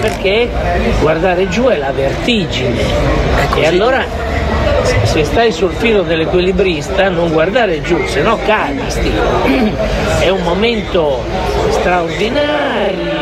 perché guardare giù è la vertigine. E allora se stai sul filo dell'equilibrista non guardare giù, se no cadi. È un momento straordinario,